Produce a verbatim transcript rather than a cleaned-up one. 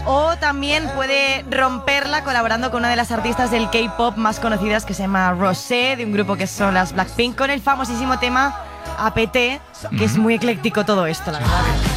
o también puede romperla colaborando con una de las artistas del K-pop más conocidas que se llama Rosé, de un grupo que son las Blackpink, con el famosísimo tema A P T, que es muy ecléctico todo esto, la verdad.